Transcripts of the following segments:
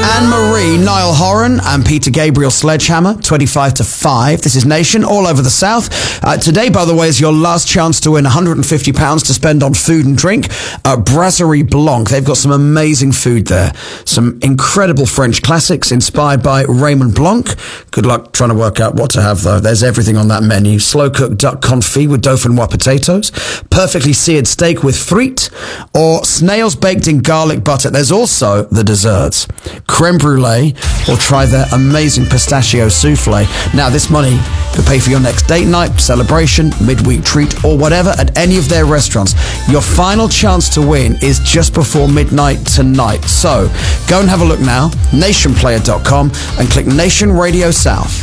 Anne-Marie, Niall Horan and Peter Gabriel Sledgehammer, 25 to 5. This is Nation, all over the South. Today, by the way, is your last chance to win £150 to spend on food and drink at Brasserie Blanc. They've got some amazing food there. Some incredible French classics inspired by Raymond Blanc. Good luck trying to work out what to have, though. There's everything on that menu. Slow-cooked duck confit with dauphinoise potatoes, perfectly seared steak with frite, or snails baked in garlic butter. There's also the desserts. Creme brulee, or try their amazing pistachio souffle. Now, this money could pay for your next date night, celebration, midweek treat, or whatever at any of their restaurants. Your final chance to win is just before midnight tonight. So, go and have a look now, nationplayer.com, and click Nation Radio South.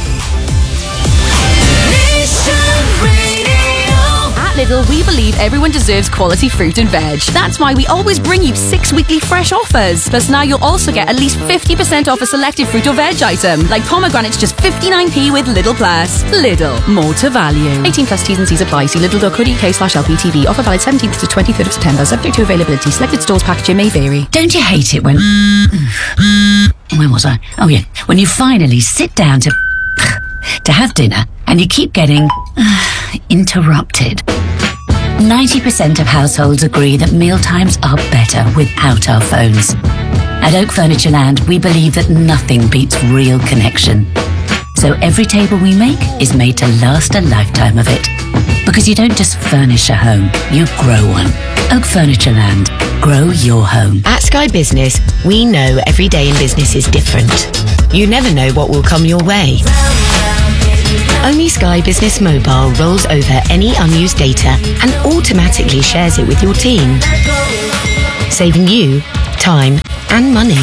Lidl, we believe everyone deserves quality fruit and veg. That's why we always bring you 6 weekly fresh offers. Plus now you'll also get at least 50% off a selected fruit or veg item, like pomegranates just 59p with Lidl Plus. Lidl, more to value. 18 plus T's and C's apply. See lidl.co.uk/LPTV. Offer valid 17th to 23rd of September. Subject to availability. Selected stores packaging may vary. Don't you hate it when... Where was I? Oh yeah. When you finally sit down to have dinner and you keep getting interrupted. 90% of households agree that mealtimes are better without our phones. At Oak Furnitureland, we believe that nothing beats real connection. So every table we make is made to last a lifetime of it. Because you don't just furnish a home, you grow one. Oak Furnitureland. Grow your home. At Sky Business, we know every day in business is different. You never know what will come your way. Only Sky Business Mobile rolls over any unused data and automatically shares it with your team, saving you time and money.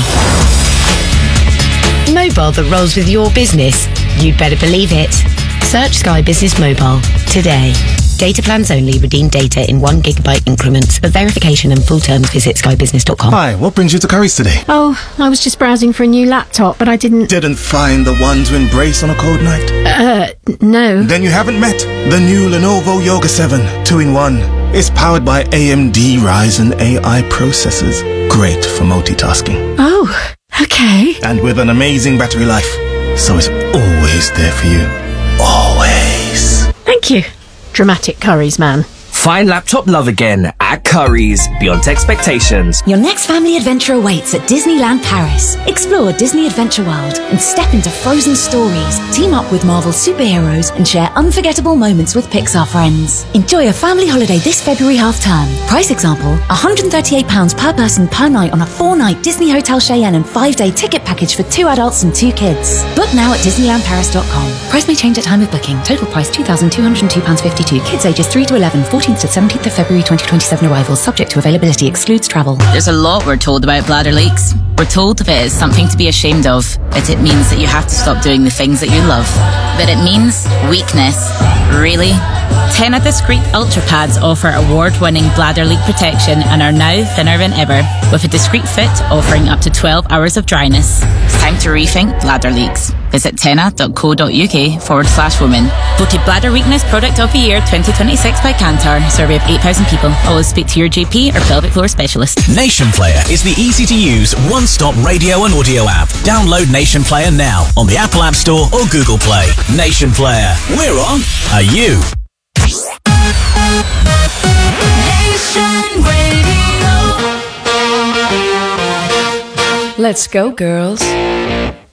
Mobile that rolls with your business. You'd better believe it. Search Sky Business Mobile today. Data plans only. Redeem data in 1 gigabyte increments. For verification and full terms, visit skybusiness.com. Hi, what brings you to Curry's today? Oh, I was just browsing for a new laptop, but I didn't find the one to embrace on a cold night? No. Then you haven't met the new Lenovo Yoga 7 2-in-1. It's powered by AMD Ryzen AI processors. Great for multitasking. Oh, okay. And with an amazing battery life. So it's always there for you. Always. Thank you. Dramatic Curry's man. Find laptop love again at Curry's, beyond expectations. Your next family adventure awaits at Disneyland Paris. Explore Disney Adventure World and step into frozen stories. Team up with Marvel superheroes and share unforgettable moments with Pixar friends. Enjoy a family holiday this February half-term. Price example, £138 per person per night on a 4-night Disney Hotel Cheyenne and 5-day ticket package for 2 adults and 2 kids. Book now at DisneylandParis.com. Price may change at time of booking. Total price £2,202.52. Kids ages 3 to 11, 14th to 17th of February 2027 arrivals, subject to availability, excludes travel. There's a lot we're told about bladder leaks. We're told that it is something to be ashamed of, that it means that you have to stop doing the things that you love. That it means weakness. Really? Tena Discreet Ultra Pads offer award-winning bladder leak protection and are now thinner than ever, with a discreet fit offering up to 12 hours of dryness. It's time to rethink bladder leaks. Visit tena.co.uk/women. Voted Bladder Weakness Product of the Year 2026 by Kantar. Survey of 8,000 people. Always speak to your GP or pelvic floor specialist. Nation Player is the easy-to-use, one-stop radio and audio app. Download Nation Player now on the Apple App Store or Google Play. Nation Player. We're on. Are you? Nation Radio. Let's go, girls.